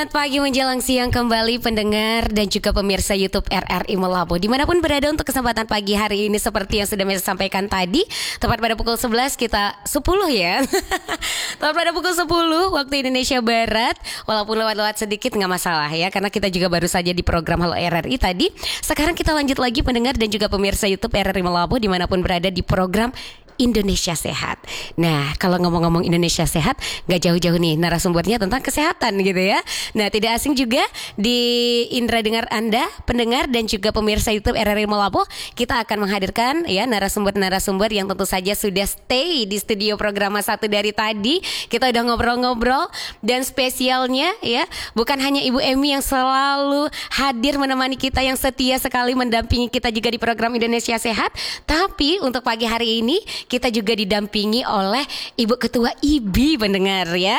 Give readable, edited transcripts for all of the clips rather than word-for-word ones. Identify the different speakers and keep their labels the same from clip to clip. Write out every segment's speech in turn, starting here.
Speaker 1: Selamat pagi menjelang siang kembali pendengar dan juga pemirsa YouTube RRI Malabo dimanapun berada untuk kesempatan pagi hari ini seperti yang sudah saya sampaikan tadi. Tepat pada pukul 11 kita 10 ya. Tepat pada pukul 10 waktu Indonesia Barat. Walaupun lewat-lewat sedikit nggak masalah ya, karena kita juga baru saja di program Halo RRI tadi. Sekarang kita lanjut lagi pendengar dan juga pemirsa YouTube RRI Malabo dimanapun berada di program Indonesia Sehat. Nah, kalau ngomong-ngomong Indonesia Sehat, gak jauh-jauh nih narasumbernya tentang kesehatan gitu ya. Nah, tidak asing juga di indera dengar Anda, pendengar dan juga pemirsa YouTube RRI Malabo, kita akan menghadirkan ya narasumber-narasumber yang tentu saja sudah stay di studio program 1 dari tadi. Kita udah ngobrol-ngobrol dan spesialnya ya, bukan hanya Ibu Emi yang selalu hadir menemani kita, yang setia sekali mendampingi kita juga di program Indonesia Sehat, tapi untuk pagi hari ini kita juga didampingi oleh Ibu Ketua IBI pendengar ya.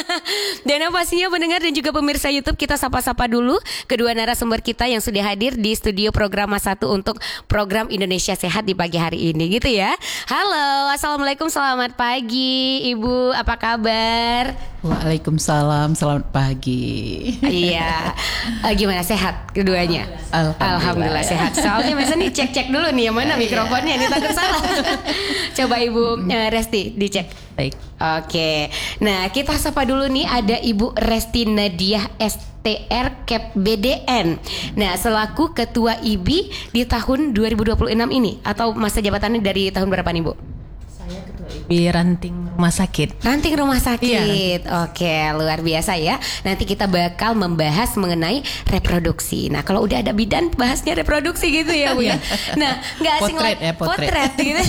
Speaker 1: Dan yang pastinya pendengar dan juga pemirsa YouTube, kita sapa-sapa dulu kedua narasumber kita yang sudah hadir di studio program 1 untuk program Indonesia Sehat di pagi hari ini gitu ya. Halo, assalamualaikum, selamat pagi Ibu, apa kabar?
Speaker 2: Waalaikumsalam, selamat pagi.
Speaker 1: Iya, gimana, sehat keduanya? Alhamdulillah sehat. Soalnya biasanya nih cek-cek dulu nih yang mana mikrofonnya, ini takut salah. Coba Ibu Resti dicek.
Speaker 2: Baik.
Speaker 1: Oke. Nah, kita sapa dulu nih, ada Ibu Resti Nadiah STR Cap BDN. Nah, selaku Ketua IBI di tahun 2026 ini, atau masa jabatannya dari tahun berapa nih Bu?
Speaker 2: Saya Ketua IBI Ranting Rumah Sakit.
Speaker 1: Ranting Rumah Sakit.
Speaker 2: Iya.
Speaker 1: Oke, luar biasa ya. Nanti kita bakal membahas mengenai reproduksi. Nah, kalau udah ada bidan, bahasnya reproduksi gitu ya Bu ya. Nah, nggak asing
Speaker 2: Potret ya, potret
Speaker 1: gitu.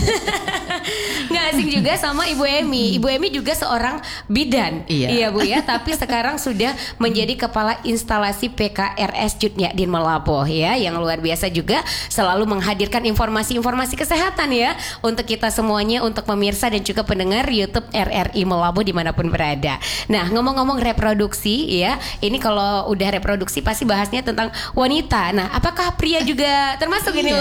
Speaker 1: Nggak asing juga sama Ibu Emi. Ibu Emi juga seorang bidan. Iya Bu ya, tapi sekarang sudah menjadi Kepala Instalasi PKRS Jutnyadin Malabo ya, yang luar biasa juga selalu menghadirkan informasi-informasi kesehatan ya untuk kita semuanya, untuk pemirsa dan juga pendengar YouTube RRI Malabo dimanapun berada. Nah, ngomong-ngomong reproduksi ya, ini kalau udah reproduksi pasti bahasnya tentang wanita. Nah, apakah pria juga termasuk ini Bu?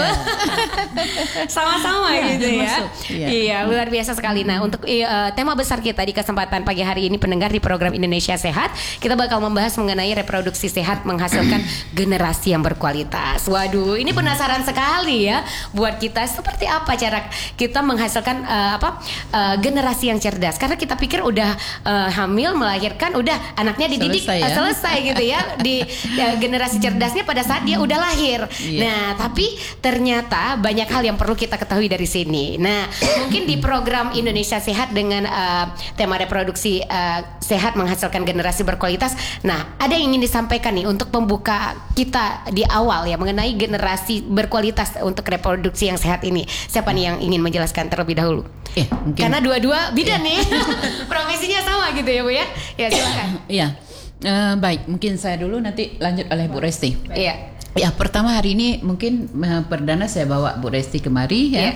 Speaker 1: Sama-sama gitu ya. Iya, luar biasa sekali. Nah, untuk tema besar kita di kesempatan pagi hari ini pendengar di program Indonesia Sehat, kita bakal membahas mengenai reproduksi sehat menghasilkan generasi yang berkualitas. Waduh, ini penasaran sekali ya buat kita, seperti apa cara kita menghasilkan generasi yang cerdas. Karena kita pikir udah hamil, melahirkan, udah anaknya dididik selesai gitu ya. Di generasi cerdasnya pada saat dia udah lahir. Nah, tapi ternyata banyak hal yang perlu kita ketahui dari sini. Nah, mungkin di program Indonesia Sehat dengan tema reproduksi sehat menghasilkan generasi berkualitas. Nah, ada yang ingin disampaikan nih untuk pembuka kita di awal ya mengenai generasi berkualitas untuk reproduksi yang sehat ini. Siapa nih yang ingin menjelaskan terlebih dahulu?
Speaker 2: Mungkin.
Speaker 1: Karena dua-dua bidan nih. Profesinya sama gitu ya Bu ya. Ya silakan.
Speaker 2: Iya. Baik, mungkin saya dulu, nanti lanjut oleh Bu Resti.
Speaker 1: Iya.
Speaker 2: Ya, pertama hari ini mungkin perdana saya bawa Bu Resti kemari ya.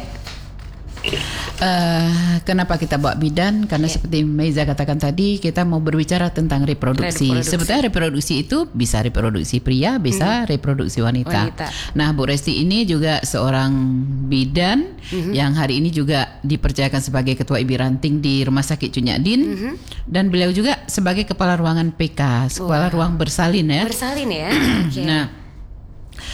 Speaker 2: Kenapa kita bawa bidan? Karena seperti Meiza katakan tadi, kita mau berbicara tentang reproduksi. Sebetulnya reproduksi itu bisa reproduksi pria, bisa reproduksi wanita. Nah, Bu Resti ini juga seorang bidan yang hari ini juga dipercayakan sebagai Ketua IBI Ranting di Rumah Sakit Jutnyadin, dan beliau juga sebagai Kepala Ruangan PK, Kepala Ruang Bersalin ya.
Speaker 1: Bersalin ya.
Speaker 2: Nah,